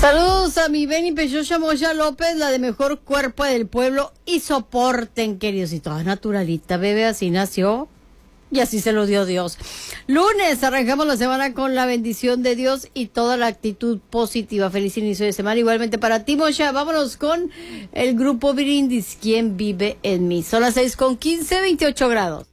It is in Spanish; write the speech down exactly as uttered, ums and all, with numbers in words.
Saludos a mi Beni Peyoya Moya López, la de mejor cuerpo del pueblo. Y soporten, queridos, y toda naturalita, bebé, así nació y así se lo dio Dios. Lunes, arrancamos la semana con la bendición de Dios y toda la actitud positiva. Feliz inicio de semana, igualmente para ti, Moya. Vámonos con el grupo Brindis, ¿Quién vive en mí? Son las seis con quince, veintiocho grados.